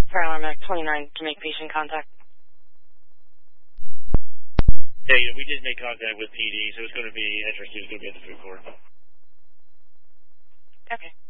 Fire alarm at 29 to make patient contact. Hey, we did make contact with PD, so it's going to be, Entrance 2 is going to be at the food court. Okay.